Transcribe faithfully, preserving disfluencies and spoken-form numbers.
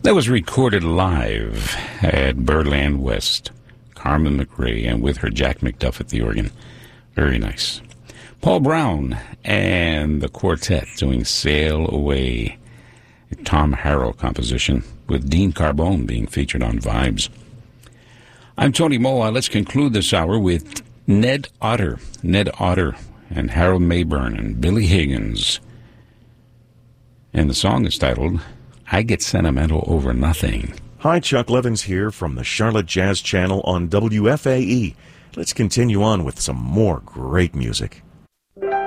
That was recorded live at Birdland West. Carmen McRae, and with her Jack McDuff at the organ. Very nice. Paul Brown and the quartet doing Sail Away. A Tom Harrell composition with Dean Carbone being featured on Vibes. I'm Tony Moa. Let's conclude this hour with Ned Otter. Ned Otter and Harold Mayburn and Billy Higgins. And the song is titled, I Get Sentimental Over Nothing. Hi, Chuck Levins here from the Charlotte Jazz Channel on W F A E. Let's continue on with some more great music.